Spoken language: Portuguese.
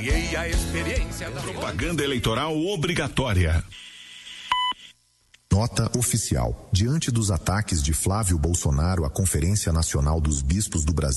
Ganhei a experiência da propaganda eleitoral obrigatória. Nota oficial. Diante dos ataques de Flávio Bolsonaro à Conferência Nacional dos Bispos do Brasil,